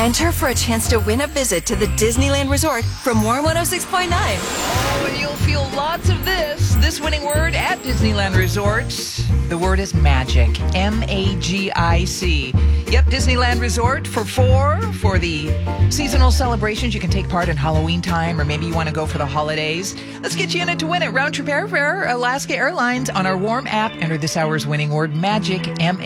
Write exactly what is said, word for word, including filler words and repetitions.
Enter for a chance to win a visit to the Disneyland Resort from Warm one oh six point nine. Oh, and you'll feel lots of this. This winning word at Disneyland Resort. The word is magic. M A G I C. Yep, Disneyland Resort for four for the seasonal celebrations. You can take part in Halloween time, or maybe you want to go for the holidays. Let's get you in it to win it. Round trip airfare, Alaska Airlines on our Warm app. Enter this hour's winning word, magic, M A G I C.